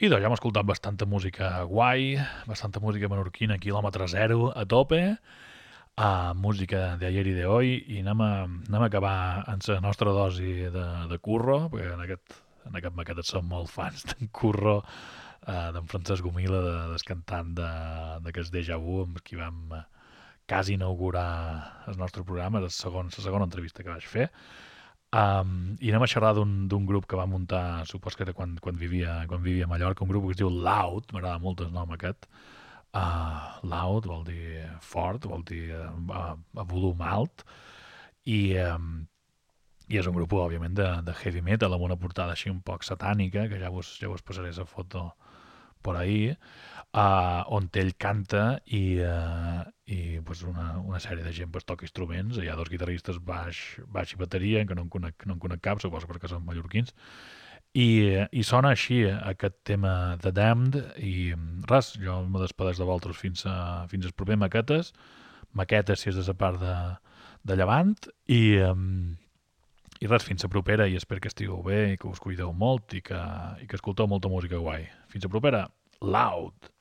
I doncs ja hem escoltat bastanta música guai, bastanta música menorquina, quilòmetre zero, a tope, música d'ayer i de hoy, i anem a acabar amb la nostra dosi de curro, perquè en aquest maquetet som molt fans d'en Curro, d'en Francesc Gomila, del cantant d'aquest Deja Vu, amb qui vam quasi inaugurar el nostre programa, la segona entrevista que vaig fer. I anem a xerrar d'un grup que va muntar, supos que era quan vivia a Mallorca, un grup que es diu Loud, m'agrada molt el nom aquest. Loud vol dir fort, vol dir a volum alt, i és un grup, òbviament, de heavy metal, amb una portada així un poc satànica, que ja vos passaré la foto per ahí, on ell canta i pues una sèrie de gent pues, toca instruments. Hi ha dos guitarristes, baix i bateria, que no en conec cap, suposo perquè són mallorquins, i sona així aquest tema de Damned. I res, jo me despedeix de vosaltres fins als propers maquetes si és de la part de Llevant, i res, fins a propera, i espero que estigueu bé i que us cuideu molt i que escolteu molta música guai. Fins a propera. Loud.